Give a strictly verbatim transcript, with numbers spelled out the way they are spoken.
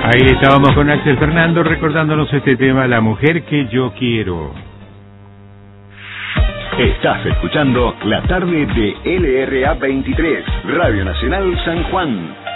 Ahí estábamos con Axel Fernando recordándonos este tema, La mujer que yo quiero. Estás escuchando la tarde de L R A veintitrés, Radio Nacional San Juan.